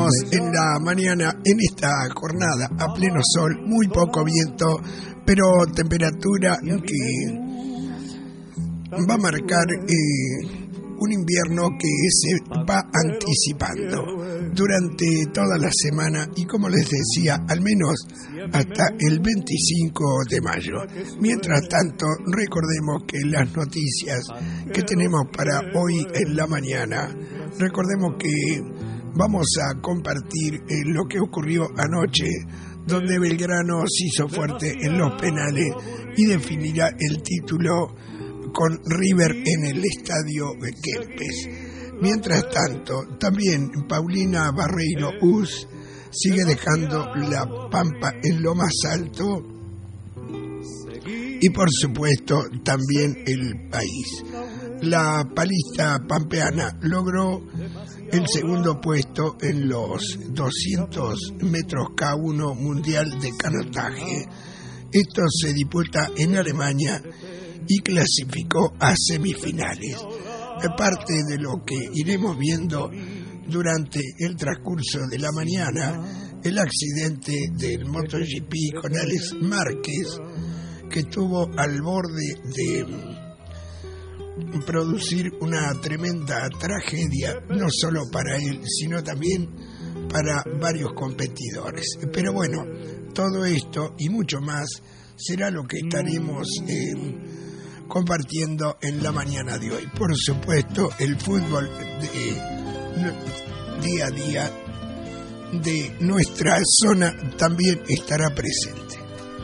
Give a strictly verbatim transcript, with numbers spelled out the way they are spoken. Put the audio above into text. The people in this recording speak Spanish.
Estamos en la mañana, en esta jornada, a pleno sol, muy poco viento, pero temperatura que va a marcar eh, un invierno que se va anticipando durante toda la semana y, como les decía, al menos hasta el veinticinco de mayo. Mientras tanto, recordemos que las noticias que tenemos para hoy en la mañana, recordemos que vamos a compartir eh, lo que ocurrió anoche, donde Belgrano se hizo fuerte en los penales y definirá el título con River en el estadio Kempes. Mientras tanto, también Paulina Barreiro Uz sigue dejando la Pampa en lo más alto y, por supuesto, también el país. La palista pampeana logró el segundo puesto en los doscientos metros K uno mundial de canotaje. Esto se disputa en Alemania y clasificó a semifinales. Parte de lo que iremos viendo durante el transcurso de la mañana, el accidente del MotoGP con Alex Márquez, que estuvo al borde de producir una tremenda tragedia, no solo para él, sino también para varios competidores. Pero bueno, todo esto y mucho más será lo que estaremos eh, compartiendo en la mañana de hoy. Por supuesto, el fútbol de día a día de nuestra zona también estará presente.